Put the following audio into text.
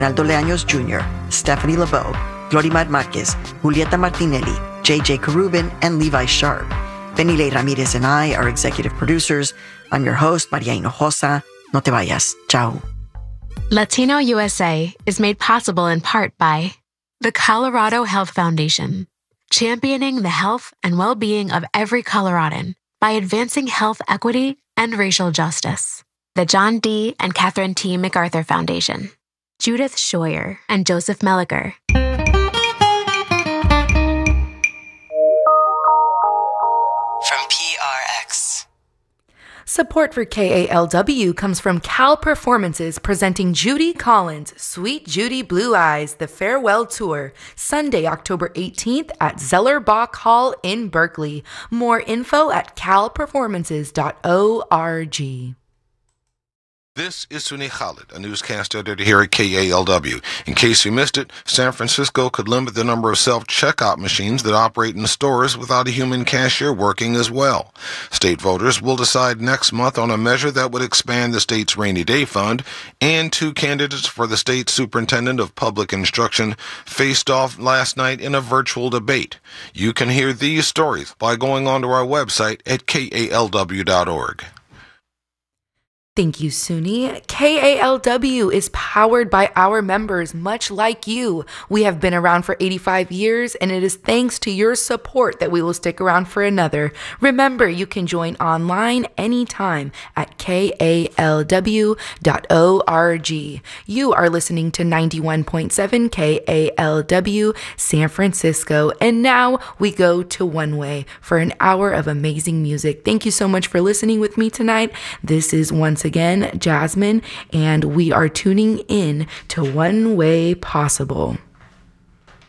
Aldo Leaños Jr., Stephanie LeBeau, Glorimar Marquez, Julieta Martinelli, J.J. Carubin, and Levi Sharp. Benile Ramirez and I are executive producers. I'm your host, Maria Hinojosa. No te vayas. Ciao. Latino USA is made possible in part by the Colorado Health Foundation, championing the health and well-being of every Coloradan by advancing health equity and racial justice. The John D. and Catherine T. MacArthur Foundation, Judith Scheuer and Joseph Melliker. From PRX. Support for KALW comes from Cal Performances presenting Judy Collins' Sweet Judy Blue Eyes, the Farewell Tour, Sunday, October 18th at Zeller Bach Hall in Berkeley. More info at calperformances.org. This is Sunni Khalid, a newscast editor here at KALW. In case you missed it, San Francisco could limit the number of self-checkout machines that operate in stores without a human cashier working as well. State voters will decide next month on a measure that would expand the state's rainy day fund, and two candidates for the state superintendent of public instruction faced off last night in a virtual debate. You can hear these stories by going onto our website at kalw.org. Thank you, Sunni. KALW is powered by our members, much like you. We have been around for 85 years, and it is thanks to your support that we will stick around for another. Remember, you can join online anytime at kalw.org. You are listening to 91.7 KALW San Francisco, and now we go to One Way for an hour of amazing music. Thank you so much for listening with me tonight. This is once again Jasmine, and we are tuning in to One Way Possible.